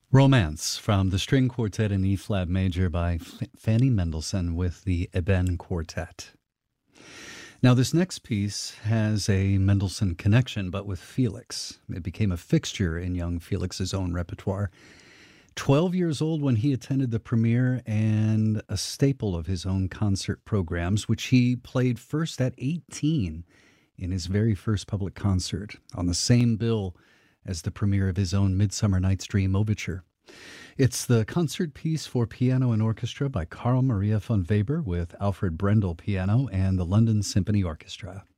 Romance from the String Quartet in E-flat major by Fanny Mendelssohn with the Eben Quartet. Now, this next piece has a Mendelssohn connection, but with Felix. It became a fixture in young Felix's own repertoire. 12 years old when he attended the premiere and a staple of his own concert programs, which he played first at 18 in his very first public concert on the same bill as the premiere of his own Midsummer Night's Dream overture. It's the concert piece for piano and orchestra by Carl Maria von Weber with Alfred Brendel piano and the London Symphony Orchestra.